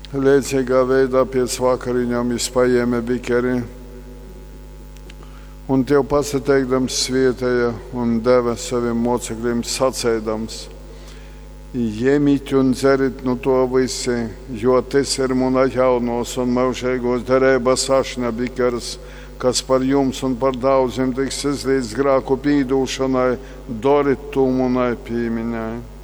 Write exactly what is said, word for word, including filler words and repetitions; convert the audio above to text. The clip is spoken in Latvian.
Liecīgā veidā pēc vakariņām viņš paēma bikeri un Tev pasateikdams svietēja un deva saviem mocekļiem sacēdams: Ņemiet un dzerit no to visi, jo tas ir mana jaunos un mūžīgos derības ašņa bikers, kas par jums un par daudziem tiks izlīdz grēku pīdūšanai, doriet to manai piemiņai.